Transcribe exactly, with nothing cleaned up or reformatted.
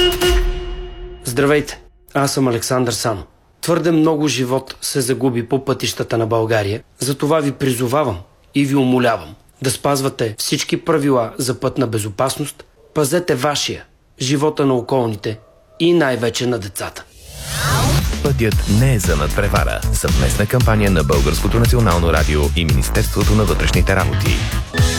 Здравейте, аз съм Александър Санов. Твърде много живот се загуби по пътищата на България, затова ви призовавам и ви умолявам да спазвате всички правила за пътна безопасност, пазете вашия, живота на околните и най-вече на децата. Пътят не е за надпревара. Съвместна кампания на Българското национално радио и Министерството на вътрешните работи.